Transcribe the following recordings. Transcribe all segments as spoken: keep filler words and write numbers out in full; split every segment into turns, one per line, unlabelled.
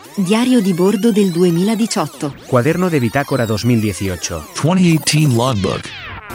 Diario di bordo del duemiladiciotto.
Cuaderno de bitácora duemiladiciotto.
duemiladiciotto Logbook.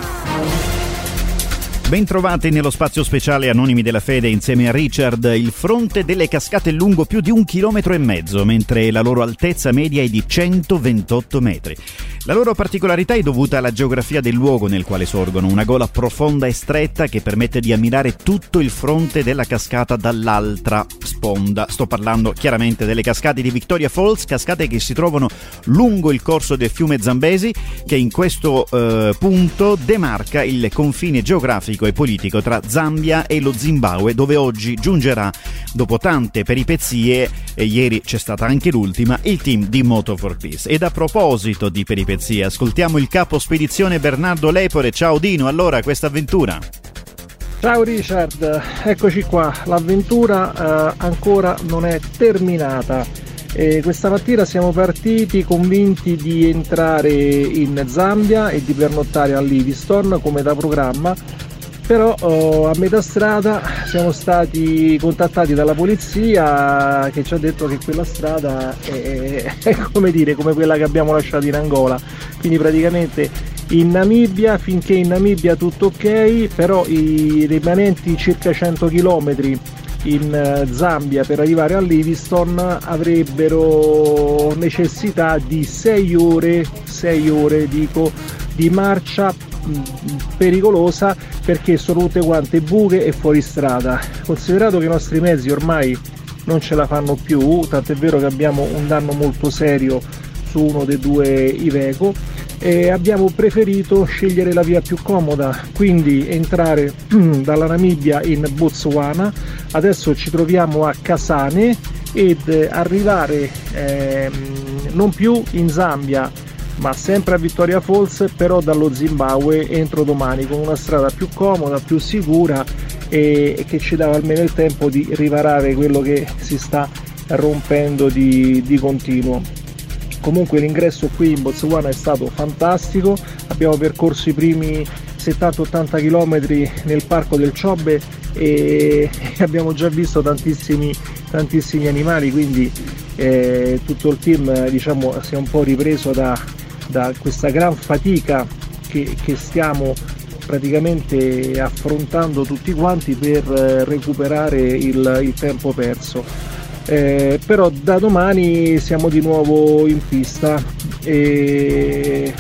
Bentrovati nello spazio speciale Anonimi della Fede insieme a Richard. Il fronte delle cascate è lungo più di un chilometro e mezzo, mentre la loro altezza media è di centoventotto metri. La loro particolarità è dovuta alla geografia del luogo nel quale sorgono, una gola profonda e stretta che permette di ammirare tutto il fronte della cascata dall'altra sponda. Sto parlando chiaramente delle cascate di Victoria Falls, cascate che si trovano lungo il corso del fiume Zambesi, che in questo eh, punto demarca il confine geografico e politico tra Zambia e lo Zimbabwe, dove oggi giungerà, dopo tante peripezie, e ieri c'è stata anche l'ultima, il team di Moto for Peace. Ed a proposito di peripezie, ascoltiamo il capo spedizione Bernardo Lepore. Ciao Dino, allora questa avventura?
Ciao Richard, eccoci qua, l'avventura eh, ancora non è terminata. E questa mattina siamo partiti convinti di entrare in Zambia e di pernottare a Livingstone come da programma, però oh, a metà strada siamo stati contattati dalla polizia che ci ha detto che quella strada è, è come dire come quella che abbiamo lasciato in Angola, quindi praticamente in Namibia, finché in Namibia tutto ok, però i rimanenti circa cento chilometri in Zambia per arrivare a Livingstone avrebbero necessità di sei ore, sei ore dico, di marcia pericolosa, perché sono tutte quante buche e fuoristrada. Considerato che i nostri mezzi ormai non ce la fanno più, tant'è vero che abbiamo un danno molto serio su uno dei due Iveco, e abbiamo preferito scegliere la via più comoda, quindi entrare dalla Namibia in Botswana. Adesso ci troviamo a Kasane ed arrivare eh, non più in Zambia ma sempre a Victoria Falls, però dallo Zimbabwe entro domani, con una strada più comoda, più sicura e, e che ci dava almeno il tempo di riparare quello che si sta rompendo di, di continuo. Comunque l'ingresso qui in Botswana è stato fantastico, abbiamo percorso i primi settanta ottanta chilometri nel parco del Chobe e abbiamo già visto tantissimi, tantissimi animali, quindi eh, tutto il team diciamo si è un po' ripreso da, da questa gran fatica che, che stiamo praticamente affrontando tutti quanti per recuperare il, il tempo perso. Eh, però da domani siamo di nuovo in pista e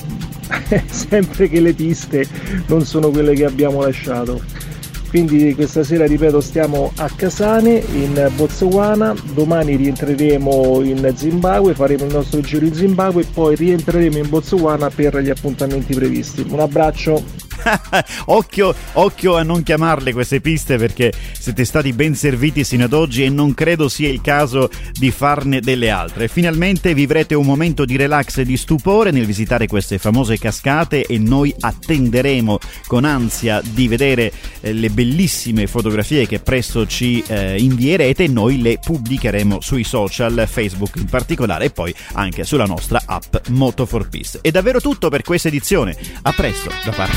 sempre che le piste non sono quelle che abbiamo lasciato, quindi questa sera ripeto stiamo a Kasane in Botswana, domani rientreremo in Zimbabwe, faremo il nostro giro in Zimbabwe e poi rientreremo in Botswana per gli appuntamenti previsti. Un abbraccio.
occhio, occhio a non chiamarle queste piste, perché siete stati ben serviti sino ad oggi e non credo sia il caso di farne delle altre. Finalmente vivrete un momento di relax e di stupore nel visitare queste famose cascate e noi attenderemo con ansia di vedere eh, le bellissime fotografie che presto ci eh, invierete e noi le pubblicheremo sui social, Facebook in particolare, e poi anche sulla nostra app Moto for Peace. È davvero tutto per questa edizione, a presto da parte